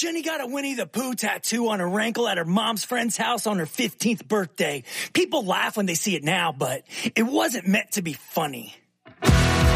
Jenny got a Winnie the Pooh tattoo on her ankle at her mom's friend's house on her 15th birthday. People laugh when they see it now, but it wasn't meant to be funny.